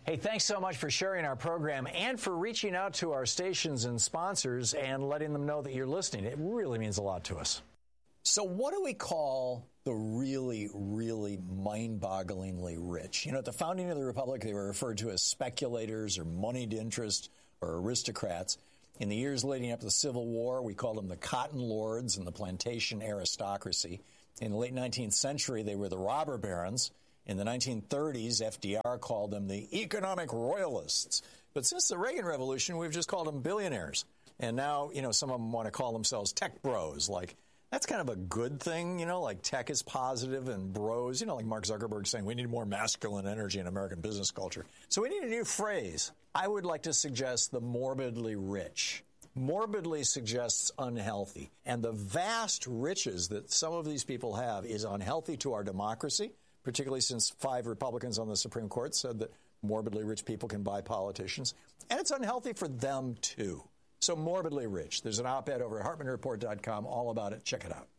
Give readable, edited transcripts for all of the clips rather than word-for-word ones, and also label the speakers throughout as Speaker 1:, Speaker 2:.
Speaker 1: Hey, thanks so much for sharing our program and for reaching out to our stations and sponsors and letting them know that you're listening. It really means a lot to us. So what do we call the really, really mind-bogglingly rich? You know, at the founding of the Republic, they were referred to as speculators or moneyed interest or aristocrats. In the years leading up to the Civil War, we called them the cotton lords and the plantation aristocracy. In the late 19th century, they were the robber barons. In the 1930s, FDR called them the economic royalists. But since the Reagan Revolution, we've just called them billionaires. And now, you know, some of them want to call themselves tech bros. Like, that's kind of a good thing, you know, like tech is positive and bros, you know, like Mark Zuckerberg saying we need more masculine energy in American business culture. So we need a new phrase. I would like to suggest the morbidly rich. Morbidly suggests unhealthy. And the vast riches that some of these people have is unhealthy to our democracy, particularly since 5 Republicans on the Supreme Court said that morbidly rich people can buy politicians. And it's unhealthy for them, too. So morbidly rich. There's an op-ed over at HartmanReport.com all about it. Check it out.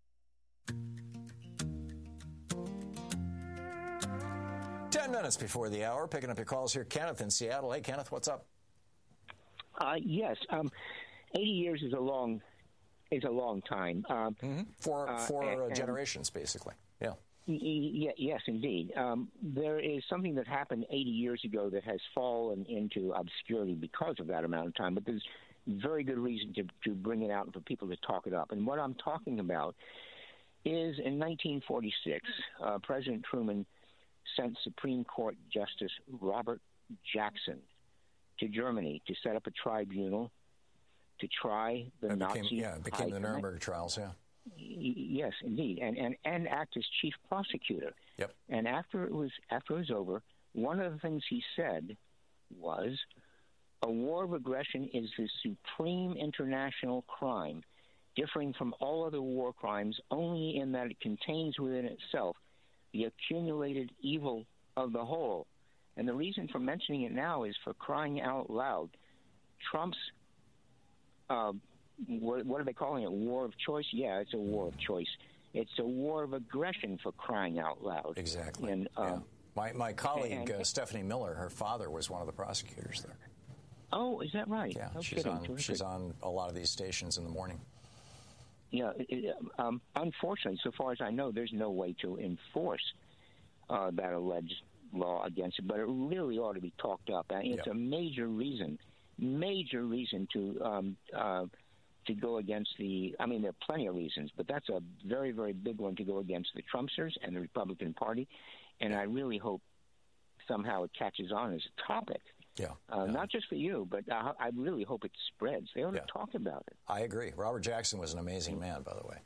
Speaker 1: 10 minutes before the hour, picking up your calls here. Kenneth in Seattle. Hey, Kenneth, what's up?
Speaker 2: Yes. 80 years is a long time.
Speaker 1: For generations, basically. Yeah.
Speaker 2: Yes, indeed. There is something that happened 80 years ago that has fallen into obscurity because of that amount of time, but there's very good reason to bring it out and for people to talk it up. And what I'm talking about is in 1946, President Truman sent Supreme Court Justice Robert Jackson to Germany to set up a tribunal to try the Nazi.
Speaker 1: It became the Nuremberg trials, yeah.
Speaker 2: Yes, indeed, and act as chief prosecutor.
Speaker 1: Yep.
Speaker 2: And after it was over, one of the things he said was, "A war of aggression is the supreme international crime, differing from all other war crimes only in that it contains within itself the accumulated evil of the whole." And the reason for mentioning it now is for crying out loud. Trump's what are they calling it? War of choice? Yeah, it's a war of choice. It's a war of aggression, for crying out loud.
Speaker 1: Exactly.
Speaker 2: And
Speaker 1: my colleague Stephanie Miller, her father was one of the prosecutors there.
Speaker 2: Oh, is that right?
Speaker 1: Yeah,
Speaker 2: no
Speaker 1: she's on a lot of these stations in the morning.
Speaker 2: Yeah. Unfortunately, so far as I know, there's no way to enforce that alleged law against it, but it really ought to be talked up. And it's a major reason to go against there are plenty of reasons, but that's a very, very big one to go against the Trumpsters and the Republican Party. And I really hope somehow it catches on as a topic. Not just for you, but I really hope it spreads. They ought to talk about it.
Speaker 1: I agree. Robert Jackson was an amazing man, by the way.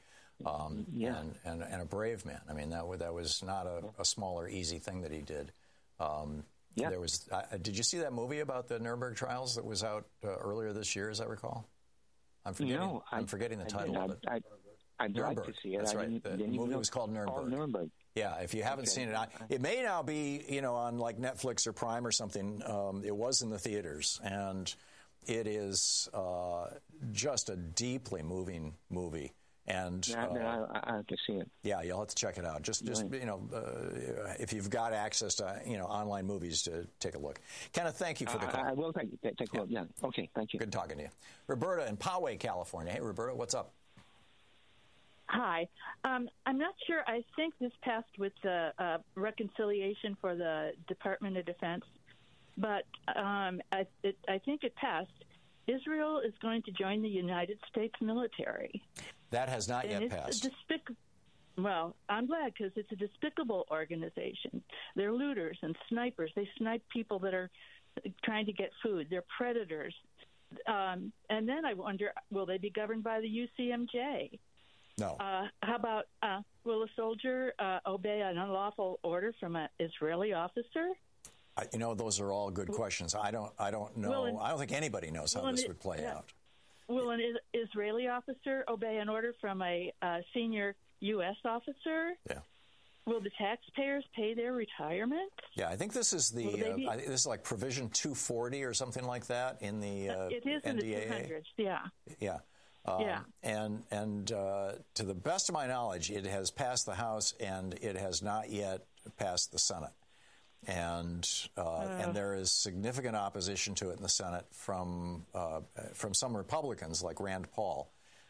Speaker 1: And a brave man. I mean, that was not a small or easy thing that he did. There was. Did you see that movie about the Nuremberg trials that was out earlier this year, as I recall? I'm forgetting the title of it.
Speaker 2: I'd like to see it.
Speaker 1: That's right. The movie was called Nuremberg. Yeah, if you haven't seen it, it may now be on like Netflix or Prime or something. It was in the theaters, and it is just a deeply moving movie. And
Speaker 2: I have to see it.
Speaker 1: Yeah, you'll have to check it out. Just if you've got access to online movies, to take a look. Kenneth, thank you for the call.
Speaker 2: I will take a look. Yeah. Okay. Thank you.
Speaker 1: Good talking to you, Roberta in Poway, California. Hey, Roberta, what's up?
Speaker 3: Hi. I'm not sure. I think this passed with the reconciliation for the Department of Defense, but I think it passed. Israel is going to join the United States military.
Speaker 1: That has not yet passed.
Speaker 3: Well, I'm glad, because it's a despicable organization. They're looters and snipers. They snipe people that are trying to get food. They're predators. And then I wonder, will they be governed by the UCMJ?
Speaker 1: No.
Speaker 3: How about, will a soldier obey an unlawful order from an Israeli officer?
Speaker 1: Those are all good questions. I don't know. I don't think anybody knows how this would play out.
Speaker 3: Will an Israeli officer obey an order from a senior U.S. officer?
Speaker 1: Yeah.
Speaker 3: Will the taxpayers pay their retirement?
Speaker 1: Yeah, I think this is I think this is like Provision 240 or something like that in the
Speaker 3: it is
Speaker 1: NDAA.
Speaker 3: In the 200s. Yeah.
Speaker 1: Yeah. And to the best of my knowledge, it has passed the House and it has not yet passed the Senate. And there is significant opposition to it in the Senate from some Republicans like Rand Paul.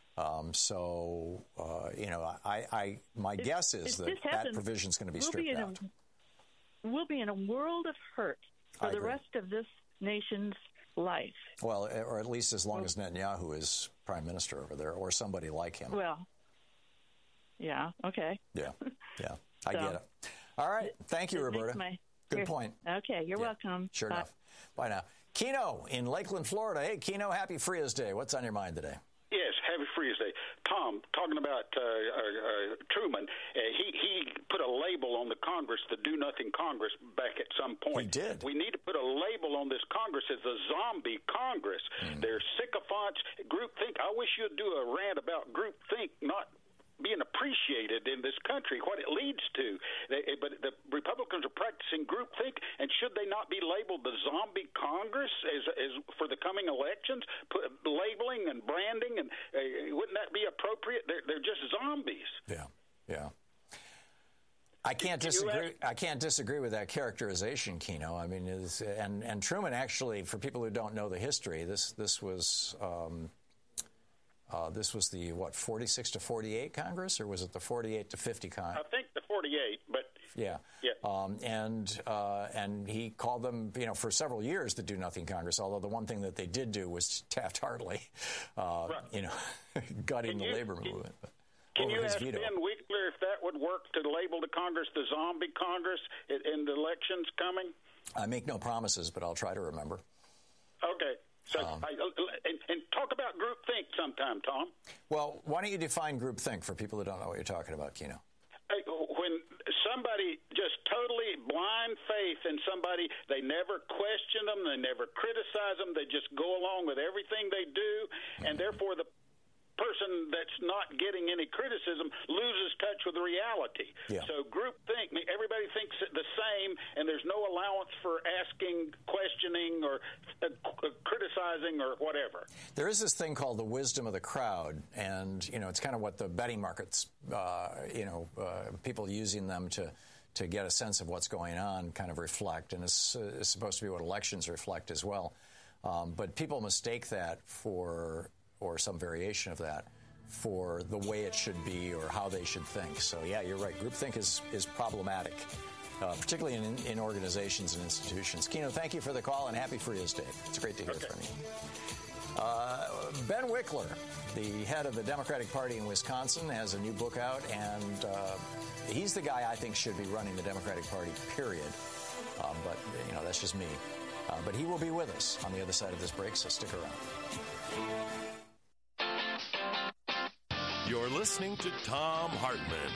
Speaker 1: My guess is that provision is going to be stripped out.
Speaker 3: We'll be in a world of hurt for the rest of this nation's life.
Speaker 1: Well, or at least as long as Netanyahu is prime minister over there, or somebody like him.
Speaker 3: Well, yeah, okay.
Speaker 1: Yeah, I get it. All right, thank you, Roberta. Good point.
Speaker 3: Okay, you're welcome.
Speaker 1: Sure enough. Bye now. Keno in Lakeland, Florida. Hey, Keno, happy Frias Day. What's on your mind today?
Speaker 4: Yes, happy Frias Day. Tom, talking about Truman, he put a label on the Congress, the Do-Nothing Congress, back at some point.
Speaker 1: He did.
Speaker 4: We need to put a label on this Congress as the zombie Congress. They're sycophants, groupthink. I wish you'd do a rant about groupthink, not being appreciated in this country, what it leads to. But the Republicans are practicing groupthink, and should they not be labeled the zombie Congress as for the coming elections? Labeling and branding, and wouldn't that be appropriate? They're just zombies.
Speaker 1: Yeah. I can't disagree with that characterization, Keno. I mean, and Truman actually, for people who don't know the history, this was the 46 to 48 Congress, or was it the 48 to 50 Congress?
Speaker 4: I think the 48, but
Speaker 1: yeah. And he called them, for several years, the Do Nothing Congress. Although the one thing that they did do was Taft-Hartley, gutting the labor movement.
Speaker 4: Can you ask Ben Winkler if that would work to label the Congress the zombie Congress in the elections coming?
Speaker 1: I make no promises, but I'll try to remember.
Speaker 4: Okay. So, and talk about groupthink sometime, Tom.
Speaker 1: Well, why don't you define groupthink for people who don't know what you're talking about, Keno?
Speaker 4: When somebody just totally blind faith in somebody, they never question them, they never criticize them, they just go along with everything they do, and therefore the person that's not getting any criticism loses touch with reality.
Speaker 1: Yeah.
Speaker 4: So groupthink, everybody thinks the same, and there's no allowance for asking, questioning, or criticizing, or whatever.
Speaker 1: There is this thing called the wisdom of the crowd, and it's kind of what the betting markets, people using them to get a sense of what's going on kind of reflect, and it's supposed to be what elections reflect as well. But people mistake that or some variation of that, for the way it should be or how they should think. So, yeah, you're right. Groupthink is problematic, particularly in organizations and institutions. Keno, thank you for the call, and happy Frias Day. It's great to hear from you. Ben Winkler, the head of the Democratic Party in Wisconsin, has a new book out, and he's the guy I think should be running the Democratic Party, period. But, that's just me. But he will be with us on the other side of this break, so stick around.
Speaker 5: You're listening to Thom Hartmann.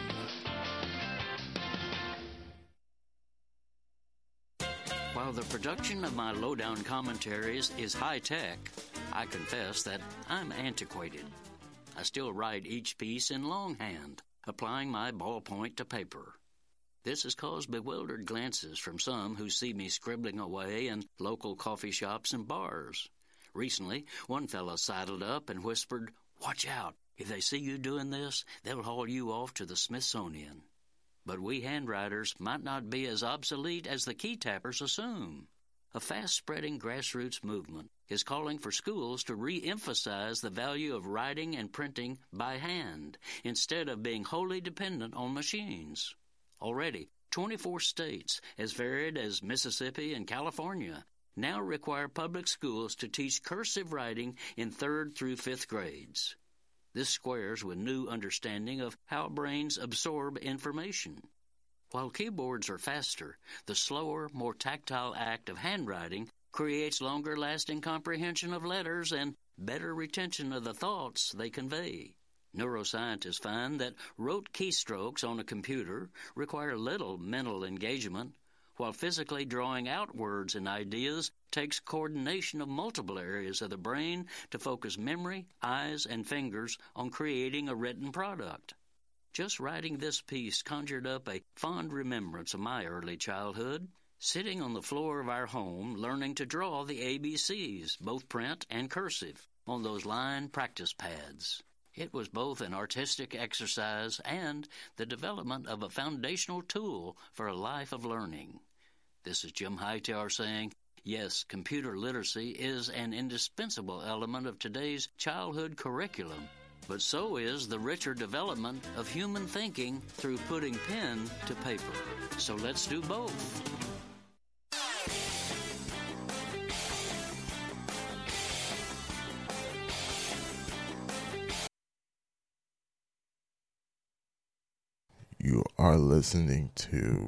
Speaker 6: While the production of my lowdown commentaries is high-tech, I confess that I'm antiquated. I still write each piece in longhand, applying my ballpoint to paper. This has caused bewildered glances from some who see me scribbling away in local coffee shops and bars. Recently, one fellow sidled up and whispered, "Watch out. If they see you doing this, they'll haul you off to the Smithsonian." But we handwriters might not be as obsolete as the key tappers assume. A fast-spreading grassroots movement is calling for schools to re-emphasize the value of writing and printing by hand instead of being wholly dependent on machines. Already, 24 states, as varied as Mississippi and California, now require public schools to teach cursive writing in 3rd through 5th grades. This squares with new understanding of how brains absorb information. While keyboards are faster, the slower, more tactile act of handwriting creates longer-lasting comprehension of letters and better retention of the thoughts they convey. Neuroscientists find that rote keystrokes on a computer require little mental engagement, while physically drawing out words and ideas takes coordination of multiple areas of the brain to focus memory, eyes, and fingers on creating a written product. Just writing this piece conjured up a fond remembrance of my early childhood, sitting on the floor of our home learning to draw the ABCs, both print and cursive, on those line practice pads. It was both an artistic exercise and the development of a foundational tool for a life of learning. This is Jim Hightower saying, yes, computer literacy is an indispensable element of today's childhood curriculum, but so is the richer development of human thinking through putting pen to paper. So let's do both.
Speaker 7: You are listening to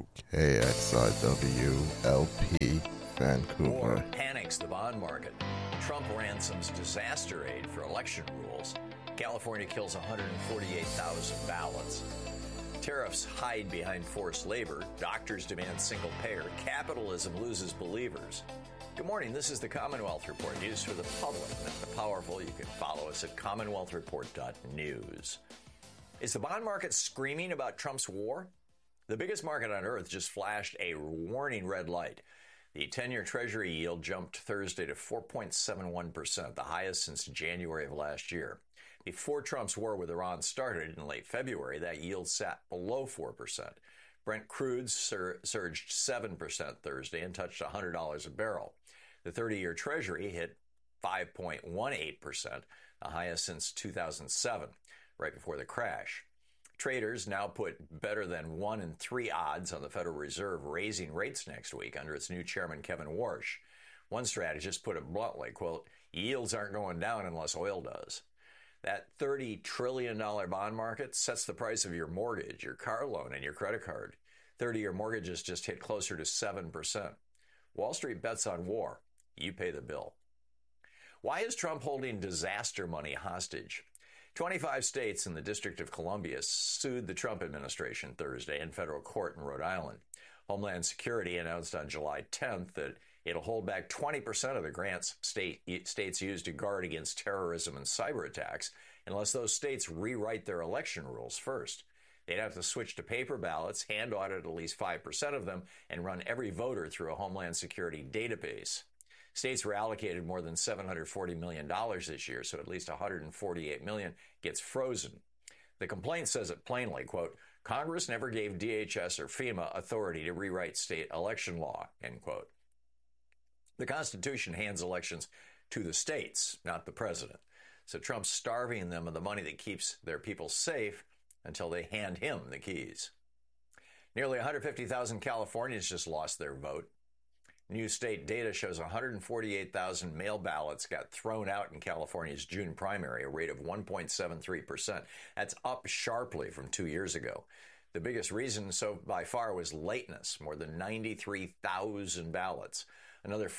Speaker 7: KXIW LP Vancouver.
Speaker 1: War panics the bond market. Trump ransoms disaster aid for election rules. California kills 148,000 ballots. Tariffs hide behind forced labor. Doctors demand single payer. Capitalism loses believers. Good morning. This is the Commonwealth Report, news for the public, not the powerful. You can follow us at commonwealthreport.news. Is the bond market screaming about Trump's war? The biggest market on earth just flashed a warning red light. The 10-year Treasury yield jumped Thursday to 4.71%, the highest since January of last year. Before Trump's war with Iran started in late February, that yield sat below 4%. Brent crude surged 7% Thursday and touched $100 a barrel. The 30-year Treasury hit 5.18%, the highest since 2007. Right before the crash. Traders now put better than 1 in 3 odds on the Federal Reserve raising rates next week under its new chairman, Kevin Warsh. One strategist put it bluntly, quote, yields aren't going down unless oil does. That $30 trillion bond market sets the price of your mortgage, your car loan, and your credit card. 30-year mortgages just hit closer to 7%. Wall Street bets on war. You pay the bill. Why is Trump holding disaster money hostage? 25 states and the District of Columbia sued the Trump administration Thursday in federal court in Rhode Island. Homeland Security announced on July 10th that it'll hold back 20% of the grants states use to guard against terrorism and cyber attacks unless those states rewrite their election rules first. They'd have to switch to paper ballots, hand audit at least 5% of them, and run every voter through a Homeland Security database. States were allocated more than $740 million this year, so at least $148 million gets frozen. The complaint says it plainly, quote, Congress never gave DHS or FEMA authority to rewrite state election law, end quote. The Constitution hands elections to the states, not the president. So Trump's starving them of the money that keeps their people safe until they hand him the keys. Nearly 150,000 Californians just lost their vote. New state data shows 148,000 mail ballots got thrown out in California's June primary, a rate of 1.73%. That's up sharply from 2 years ago. The biggest reason so by far was lateness, more than 93,000 ballots. Another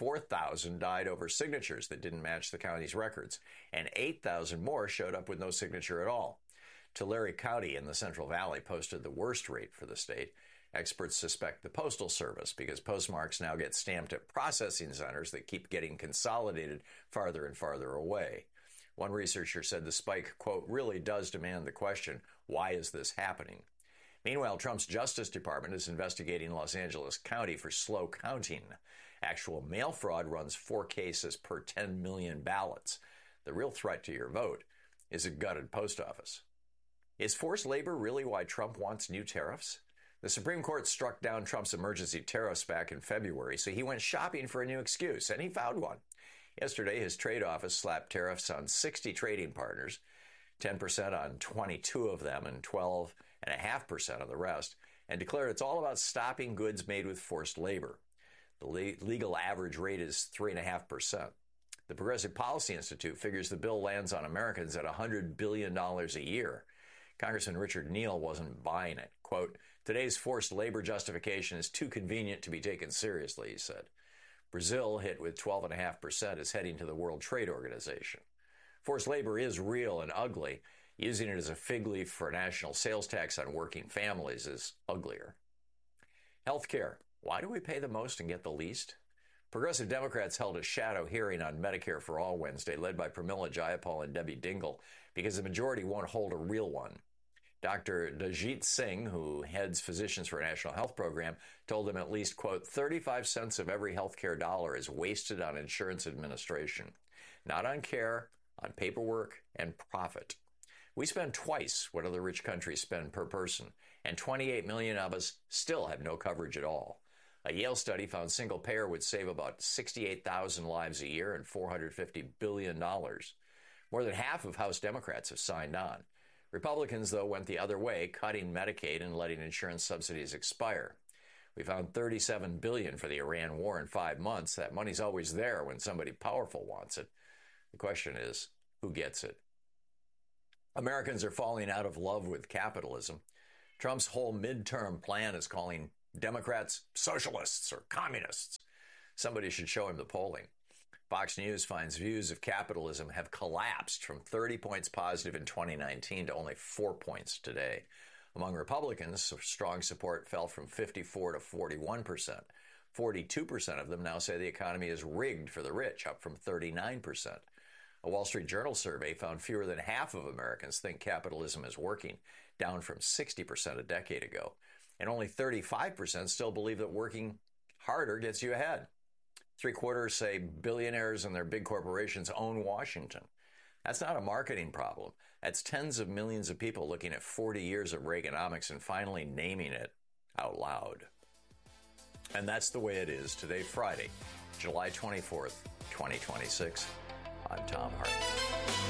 Speaker 1: 44,000 died over signatures that didn't match the county's records, and 8,000 more showed up with no signature at all. Tulare County in the Central Valley posted the worst rate for the state. Experts suspect the Postal Service because postmarks now get stamped at processing centers that keep getting consolidated farther and farther away. One researcher said the spike, quote, really does demand the question, why is this happening? Meanwhile, Trump's Justice Department is investigating Los Angeles County for slow counting. Actual mail fraud runs 4 cases per 10 million ballots. The real threat to your vote is a gutted post office. Is forced labor really why Trump wants new tariffs? The Supreme Court struck down Trump's emergency tariffs back in February, so he went shopping for a new excuse, and he found one. Yesterday, his trade office slapped tariffs on 60 trading partners, 10% on 22 of them and 12.5% on the rest, and declared it's all about stopping goods made with forced labor. The legal average rate is 3.5%. The Progressive Policy Institute figures the bill lands on Americans at $100 billion a year. Congressman Richard Neal wasn't buying it. Quote, today's forced labor justification is too convenient to be taken seriously, he said. Brazil, hit with 12.5%, is heading to the World Trade Organization. Forced labor is real and ugly. Using it as a fig leaf for a national sales tax on working families is uglier. Healthcare. Why do we pay the most and get the least? Progressive Democrats held a shadow hearing on Medicare for All Wednesday, led by Pramila Jayapal and Debbie Dingell, because the majority won't hold a real one. Dr. Dajit Singh, who heads Physicians for a National Health Program, told them at least, quote, 35 cents of every healthcare dollar is wasted on insurance administration, not on care, on paperwork and profit. We spend twice what other rich countries spend per person, and 28 million of us still have no coverage at all.
Speaker 8: A Yale study found single payer would save about 68,000 lives a year and $450 billion. More than half of House Democrats have signed on. Republicans, though, went the other way, cutting Medicaid and letting insurance subsidies expire. We found $37 billion for the Iran war in 5 months. That money's always there when somebody powerful wants it. The question is, who gets it? Americans are falling out of love with capitalism. Trump's whole midterm plan is calling Democrats socialists or communists. Somebody should show him the polling. Fox News finds views of capitalism have collapsed from 30 points positive in 2019 to only 4 points today. Among Republicans, strong support fell from 54 to 41%. 42% of them now say the economy is rigged for the rich, up from 39%. A Wall Street Journal survey found fewer than half of Americans think capitalism is working, down from 60% a decade ago. And only 35% still believe that working harder gets you ahead. 3/4 say billionaires and their big corporations own Washington. That's not a marketing problem. That's tens of millions of people looking at 40 years of Reaganomics and finally naming it out loud. And that's the way it is today, Friday, July 24th, 2026. I'm Thom Hartmann.